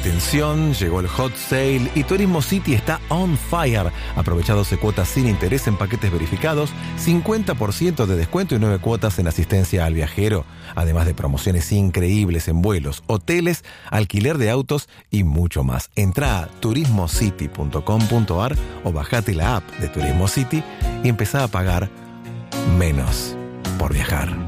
Atención, llegó el hot sale y Turismo City está on fire. Aprovecha 12 cuotas sin interés en paquetes verificados, 50% de descuento y 9 cuotas en asistencia al viajero. Además de promociones increíbles en vuelos, hoteles, alquiler de autos y mucho más. Entrá a turismocity.com.ar o bajate la app de Turismo City y empezá a pagar menos por viajar.